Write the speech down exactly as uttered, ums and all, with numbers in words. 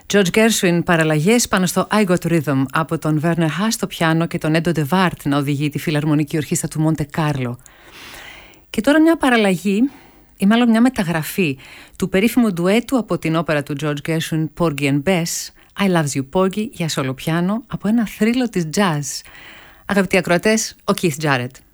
George Gershwin, παραλλαγές πάνω στο I Got Rhythm από τον Werner Haas στο πιάνο και τον Έντο Ντεβάρτ να οδηγεί τη Φιλαρμονική Ορχήστρα του Μοντε Κάρλο. Και τώρα μια παραλλαγή ή μάλλον μια μεταγραφή του περίφημου ντουέτου από την όπερα του George Gershwin Porgy and Bess, I Loves You Porgy, για σόλο πιάνο από ένα θρύλο της jazz. Αγαπητοί ακροατές, ο Keith Jarrett.